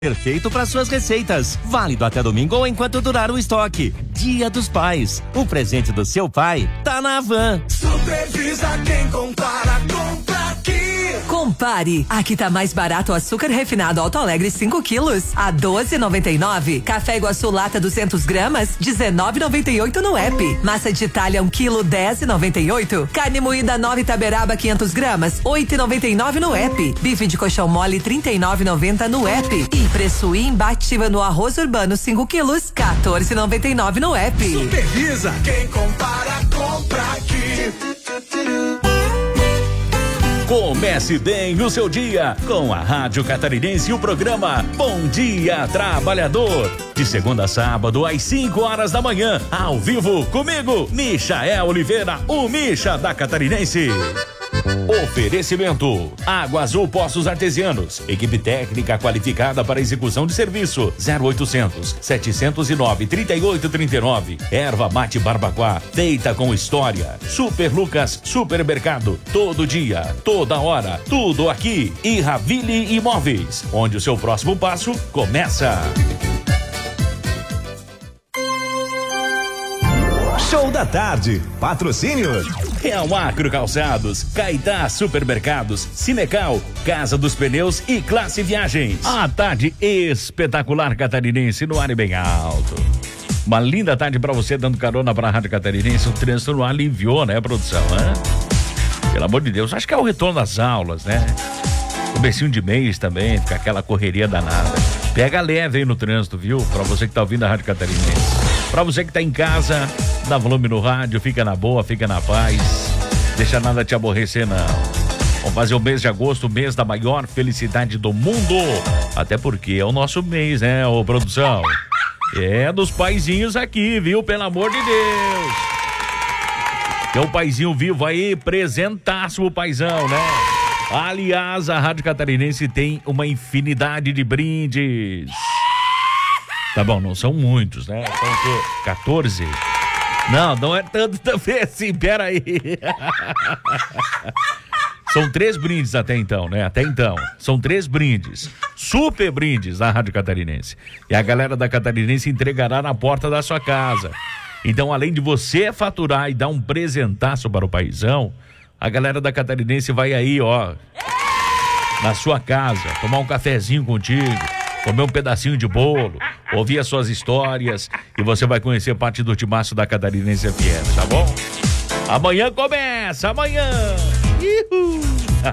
Perfeito para suas receitas. Válido até domingo ou enquanto durar o estoque. Dia dos Pais. O presente do seu pai tá na Havan. Supervisa quem compara, compra aqui. Compare. Aqui tá mais barato o açúcar refinado Alto Alegre 5 quilos a 12,99. Café Iguaçu lata 200 gramas 19,98 no app. Massa de Itália 1 quilo 10,98. Carne moída 9 Taberaba 500 gramas 8,99 no app. Bife de colchão mole 39,90 no app. E preço imbatível no arroz urbano 5 quilos 14,99 no app. Supervisa quem compara, compra aqui. Comece bem o seu dia com a Rádio Catarinense e o programa Bom Dia Trabalhador. De segunda a sábado às 5 horas da manhã, ao vivo comigo, Michael Oliveira, o Micha da Catarinense. Oferecimento: Água Azul Poços Artesianos, equipe técnica qualificada para execução de serviço. 0800 709 3839. Erva Mate Barbacoa, feita com história. Super Lucas Supermercado, todo dia, toda hora, tudo aqui. E Ravile Imóveis, onde o seu próximo passo começa. Show da tarde, patrocínio Real Acro Calçados, Caetá Supermercados, Cinecal, Casa dos Pneus e Classe Viagens. A tarde espetacular catarinense no ar e bem alto. Uma linda tarde pra você dando carona pra Rádio Catarinense. O trânsito não aliviou, né, produção? Né? Pelo amor de Deus, acho que é o retorno das aulas, né? Comecinho de mês também, fica aquela correria danada. Pega leve aí no trânsito, viu? Pra você que tá ouvindo a Rádio Catarinense. Pra você que tá em casa, dá volume no rádio, fica na boa, fica na paz. Deixa nada te aborrecer, não. Vamos fazer o mês de agosto, o mês da maior felicidade do mundo. Até porque é o nosso mês, né, ô produção? É dos paizinhos aqui, viu? Pelo amor de Deus. Tem um paizinho vivo aí, presentaço o paizão, né? Aliás, a Rádio Catarinense tem uma infinidade de brindes. Tá bom, não são muitos, né? São 14. Não é tanto também assim, peraí. São 3 brindes até então, né? Até então. São 3 brindes. Super brindes da Rádio Catarinense. E a galera da Catarinense entregará na porta da sua casa. Então, além de você faturar e dar um presentaço para o paizão, a galera da Catarinense vai aí, ó, na sua casa, tomar um cafezinho contigo, comer um pedacinho de bolo, ouvir as suas histórias e você vai conhecer parte do timaço da Catarinense FM, tá bom? Amanhã começa, amanhã! Uhul.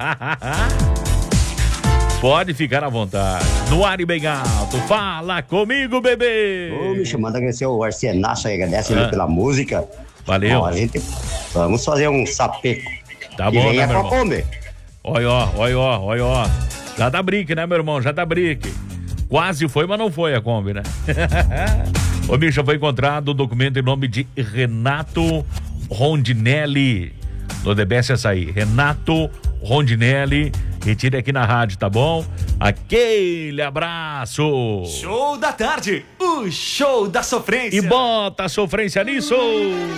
Pode ficar à vontade. No ar e bem alto, fala comigo, bebê! Ô, me chamando, agradecer o Arsenaço, agradece pela música. Valeu. Bom, a gente vamos fazer um sapeco. Tá bom, né, meu irmão? Comer. Olha, ó. Já dá brique, né, meu irmão? Já dá brique. Quase foi, mas não foi a Kombi, né? Ô, bicho, foi encontrado o documento em nome de Renato Rondinelli. No DBS Açaí. Renato Rondinelli. Retire aqui na rádio, tá bom? Aquele abraço. Show da tarde, o show da sofrência. E bota a sofrência nisso.